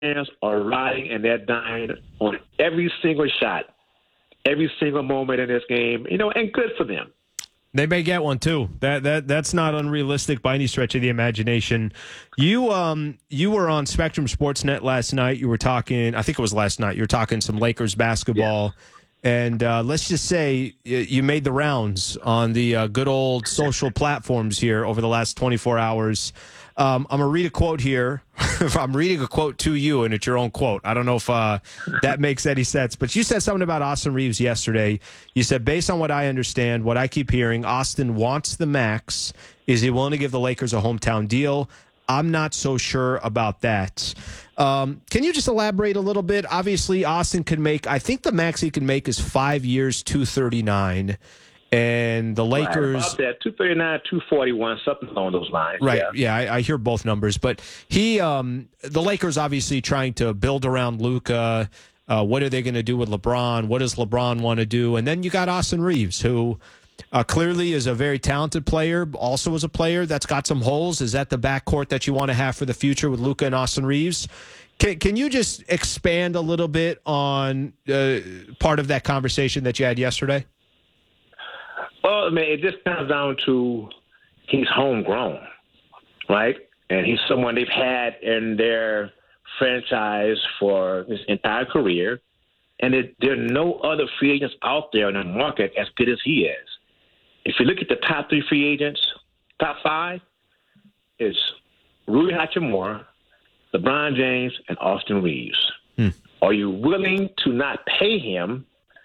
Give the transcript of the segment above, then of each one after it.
fans are riding and they're dying on every single shot, every single moment in this game, and good for them. They may get one too. That's not unrealistic by any stretch of the imagination. You were on Spectrum Sportsnet last night. You were talking, I think it was last night. You were talking some Lakers basketball, and let's just say you made the rounds on the good old social platforms here over the last 24 hours. I'm going to read a quote here. I'm reading a quote to you, and it's your own quote. I don't know if that makes any sense, but you said something about Austin Reeves yesterday. You said, based on what I understand, what I keep hearing, Austin wants the max. Is he willing to give the Lakers a hometown deal? I'm not so sure about that. Can you just elaborate a little bit? Obviously, Austin can make, I think the max he can make is 5 years, $239. And the Lakers, right, about that, 239, 241, something along those lines. Right? Yeah, I hear both numbers, but the Lakers obviously trying to build around Luka. What are they going to do with LeBron? What does LeBron want to do? And then you got Austin Reeves, who clearly is a very talented player, also is a player that's got some holes. Is that the backcourt that you want to have for the future with Luka and Austin Reeves? Can you just expand a little bit on part of that conversation that you had yesterday? Well, I mean, it just comes down to he's homegrown, right? And he's someone they've had in their franchise for his entire career. And there are no other free agents out there in the market as good as he is. If you look at the top 3 free agents, top 5 is Rui Hachimura, LeBron James, and Austin Reeves. Are you willing to not pay him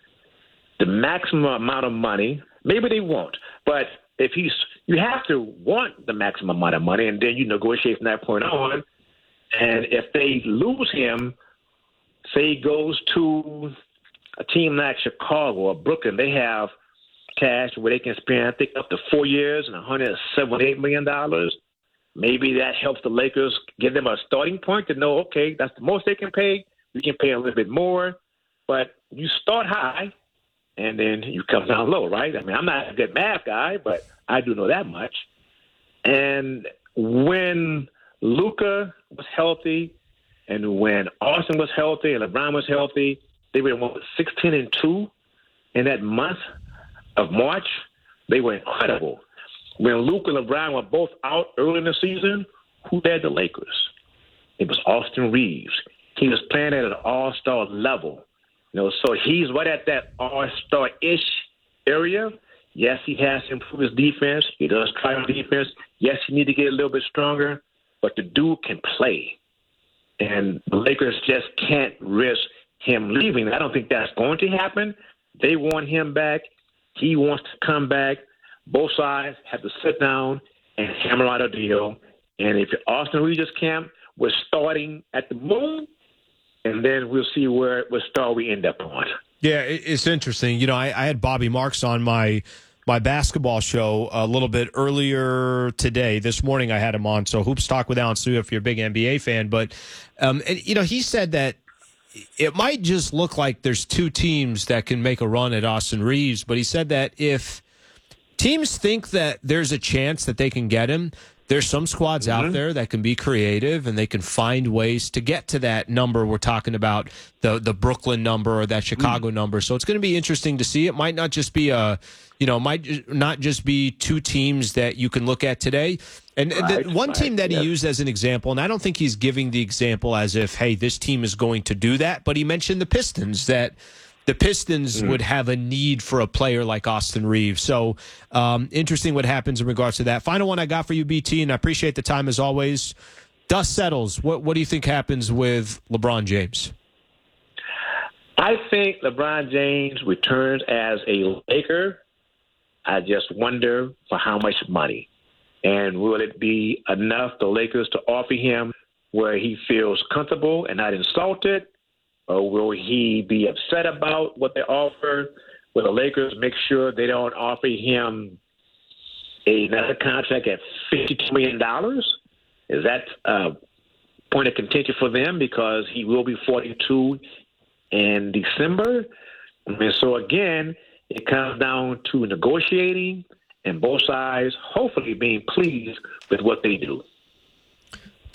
the maximum amount of money? Maybe they won't, but if you have to want the maximum amount of money, and then you negotiate from that point on. And if they lose him, say he goes to a team like Chicago or Brooklyn, they have cash where they can spend, I think, up to 4 years and $178 million. Maybe that helps the Lakers give them a starting point to know, okay, that's the most they can pay. We can pay a little bit more, but you start high. And then you come down low, right? I mean, I'm not a good math guy, but I do know that much. And when Luka was healthy and when Austin was healthy and LeBron was healthy, they were 16-2 in that month of March. They were incredible. When Luka and LeBron were both out early in the season, who led the Lakers? It was Austin Reeves. He was playing at an all-star level. So he's right at that all-star-ish area. Yes, he has to improve his defense. He does try on defense. Yes, he needs to get a little bit stronger, but the dude can play. And the Lakers just can't risk him leaving. I don't think that's going to happen. They want him back. He wants to come back. Both sides have to sit down and hammer out a deal. And if Austin Reeves' camp was starting at the moon, and then we'll see what star we end up on. Yeah, it's interesting. I had Bobby Marks on my basketball show a little bit earlier today. This morning I had him on. So Hoops Talk with Alan Stewart if you're a big NBA fan. But, he said that it might just look like there's 2 teams that can make a run at Austin Reeves. But he said that if teams think that there's a chance that they can get him, there's some squads out there that can be creative and they can find ways to get to that number we're talking about, the Brooklyn number or that Chicago number. So it's going to be interesting to see. It might not just be might not just be 2 teams that you can look at today. And one team that he used as an example, and I don't think he's giving the example as if, hey, this team is going to do that, but he mentioned the Pistons, that the Pistons would have a need for a player like Austin Reeves. So interesting what happens in regards to that. Final one I got for you, BT, and I appreciate the time as always. Dust settles. What do you think happens with LeBron James? I think LeBron James returns as a Laker. I just wonder for how much money. And will it be enough, the Lakers, to offer him where he feels comfortable and not insulted? Or will he be upset about what they offer? Will the Lakers make sure they don't offer him another contract at $52 million? Is that a point of contention for them because he will be 42 in December? So, again, it comes down to negotiating and both sides hopefully being pleased with what they do.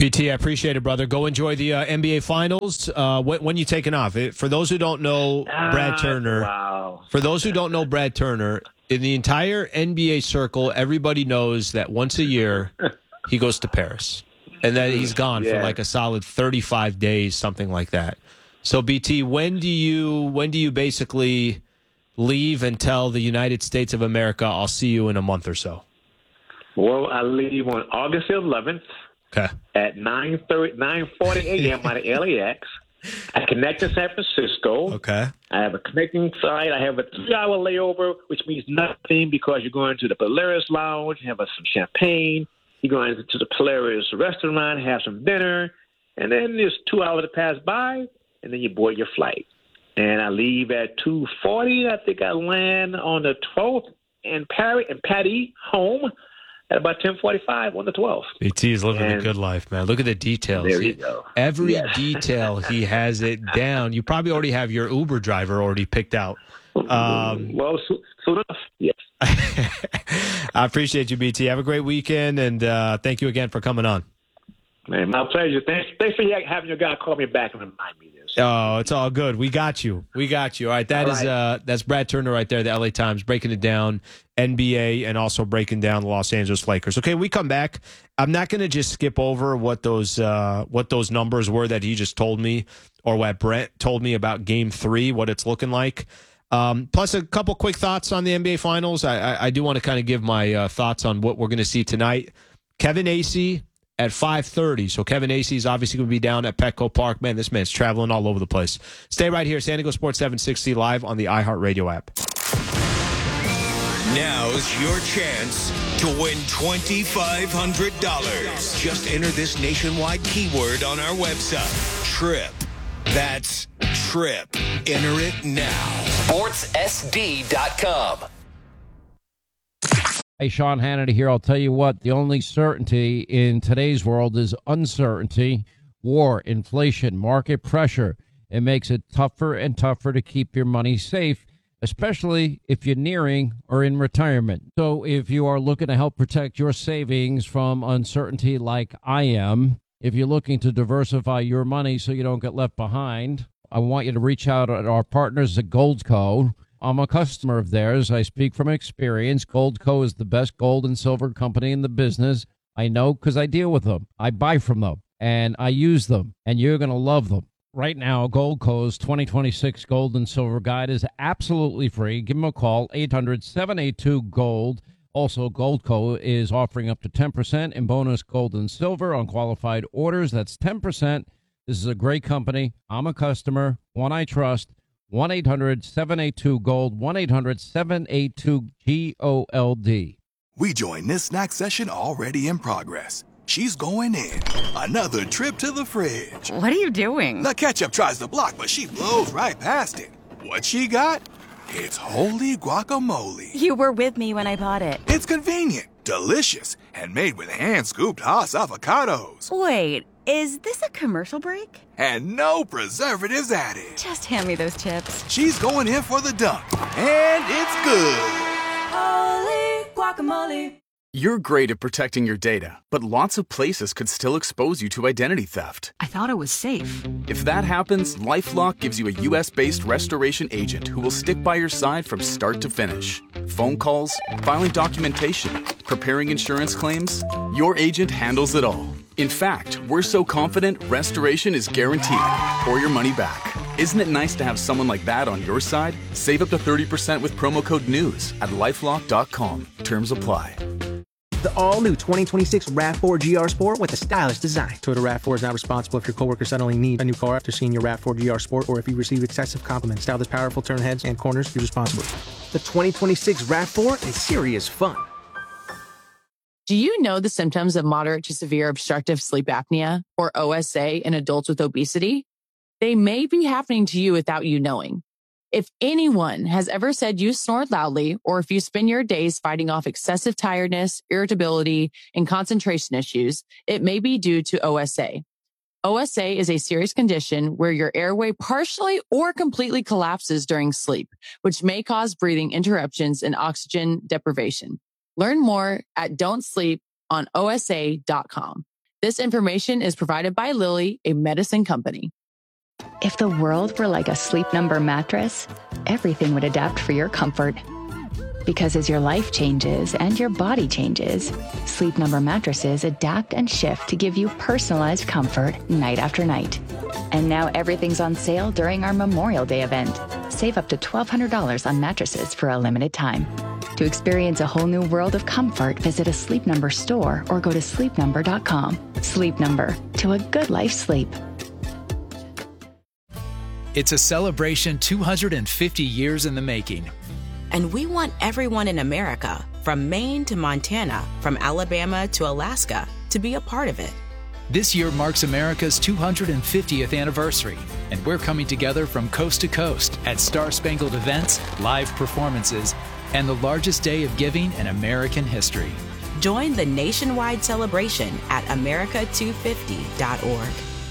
BT, I appreciate it, brother. Go enjoy the NBA Finals. When you taking off? For those who don't know Brad Turner, wow. For those who don't know Brad Turner, in the entire NBA circle, everybody knows that once a year he goes to Paris, and that he's gone for like a solid 35 days, something like that. So, BT, when do you basically leave and tell the United States of America, I'll see you in a month or so? Well, I leave on August 11th. Okay. At 9:40 a.m. out of LAX. I connect to San Francisco. Okay. I have a connecting flight. I have a 3-hour layover, which means nothing because you're going to the Polaris Lounge, have some champagne. You're going to the Polaris restaurant, have some dinner, and then there's 2 hours to pass by, and then you board your flight. And I leave at 2:40. I think I land on the 12th in Paris and Patty home at about 10:45 on the 12th. BT is living a good life, man. Look at the details. There you go. Every detail, he has it down. You probably already have your Uber driver already picked out. Well, soon enough, yes. I appreciate you, BT. Have a great weekend, and thank you again for coming on. Man, my pleasure. Thanks for having your guy call me back and remind me this. Oh, it's all good. We got you. All right, that's Brad Turner right there, the LA Times, breaking it down, NBA, and also breaking down the Los Angeles Lakers. Okay, we come back. I'm not going to just skip over what those numbers were that he just told me, or what Brent told me about Game 3, what it's looking like. Plus a couple quick thoughts on the NBA Finals. I do want to kind of give my thoughts on what we're going to see tonight. Kevin Acee at 5:30. So Kevin Acee is obviously going to be down at Petco Park. Man, this man's traveling all over the place. Stay right here. San Diego Sports 760 live on the iHeartRadio app. Now's your chance to win $2,500. Just enter this nationwide keyword on our website, TRIP. That's TRIP. Enter it now. SportsSD.com. Hey, Sean Hannity here. I'll tell you what, the only certainty in today's world is uncertainty, war, inflation, market pressure. It makes it tougher and tougher to keep your money safe, especially if you're nearing or in retirement. So if you are looking to help protect your savings from uncertainty like I am, if you're looking to diversify your money so you don't get left behind, I want you to reach out to our partners at Goldco. I'm a customer of theirs. I speak from experience. Goldco is the best gold and silver company in the business. I know because I deal with them. I buy from them, and I use them, and you're going to love them. Right now, Goldco's 2026 Gold and Silver Guide is absolutely free. Give them a call, 800-782-GOLD. Also, Goldco is offering up to 10% in bonus gold and silver on qualified orders. That's 10%. This is a great company. I'm a customer, one I trust. 1-800-782-GOLD, 1-800-782-GOLD. We join this snack session already in progress. She's going in. Another trip to the fridge. What are you doing? The ketchup tries to block, but she blows right past it. What she got? It's holy guacamole. You were with me when I bought it. It's convenient, delicious, and made with hand-scooped Haas avocados. Wait, is this a commercial break? And no preservatives added. Just hand me those chips. She's going in for the dunk, and it's good. Holy guacamole. You're great at protecting your data, but lots of places could still expose you to identity theft. I thought it was safe. If that happens, LifeLock gives you a U.S.-based restoration agent who will stick by your side from start to finish. Phone calls, filing documentation, preparing insurance claims, your agent handles it all. In fact, we're so confident restoration is guaranteed or your money back. Isn't it nice to have someone like that on your side? Save up to 30% with promo code NEWS at LifeLock.com. Terms apply. The all-new 2026 RAV4 GR Sport with a stylish design. Toyota RAV4 is not responsible if your coworker suddenly needs a new car after seeing your RAV4 GR Sport or if you receive excessive compliments. Style this powerful turn heads and corners, use responsibly. The 2026 RAV4 is serious fun. Do you know the symptoms of moderate to severe obstructive sleep apnea, or OSA, in adults with obesity? They may be happening to you without you knowing. If anyone has ever said you snore loudly, or if you spend your days fighting off excessive tiredness, irritability, and concentration issues, it may be due to OSA. OSA is a serious condition where your airway partially or completely collapses during sleep, which may cause breathing interruptions and oxygen deprivation. Learn more at don'tsleeponosa.com. This information is provided by Lilly, a medicine company. If the world were like a Sleep Number mattress, everything would adapt for your comfort. Because as your life changes and your body changes, Sleep Number mattresses adapt and shift to give you personalized comfort night after night. And now everything's on sale during our Memorial Day event. Save up to $1,200 on mattresses for a limited time. To experience a whole new world of comfort, visit a Sleep Number store or go to sleepnumber.com. Sleep Number, to a good life sleep. It's a celebration 250 years in the making. And we want everyone in America, from Maine to Montana, from Alabama to Alaska, to be a part of it. This year marks America's 250th anniversary, and we're coming together from coast to coast at Star-Spangled events, live performances, and the largest day of giving in American history. Join the nationwide celebration at america250.org.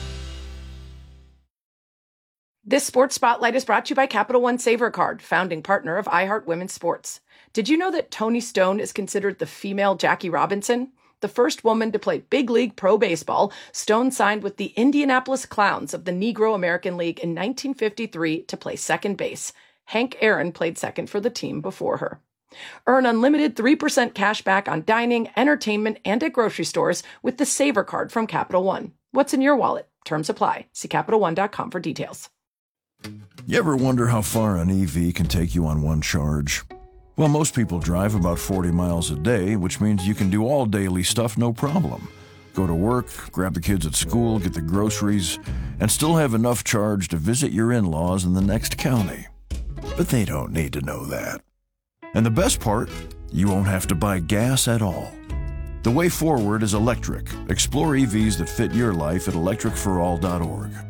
This Sports Spotlight is brought to you by Capital One Saver Card, founding partner of iHeart Women's Sports. Did you know that Toni Stone is considered the female Jackie Robinson? The first woman to play big league pro baseball, Stone signed with the Indianapolis Clowns of the Negro American League in 1953 to play second base. Hank Aaron played second for the team before her. Earn unlimited 3% cash back on dining, entertainment, and at grocery stores with the Saver Card from Capital One. What's in your wallet? Terms apply. See CapitalOne.com for details. You ever wonder how far an EV can take you on one charge? Well, most people drive about 40 miles a day, which means you can do all daily stuff no problem. Go to work, grab the kids at school, get the groceries, and still have enough charge to visit your in-laws in the next county. But they don't need to know that. And the best part, you won't have to buy gas at all. The way forward is electric. Explore EVs that fit your life at electricforall.org.